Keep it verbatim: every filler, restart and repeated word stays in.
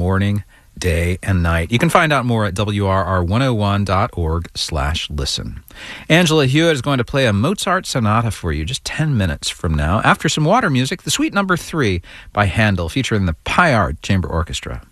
morning, day, and night. You can find out more at W R R one oh one dot org slash listen. Angela Hewitt is going to play a Mozart sonata for you just ten minutes from now. After some water music, the Suite Number three by Handel, featuring the Pyard Chamber Orchestra.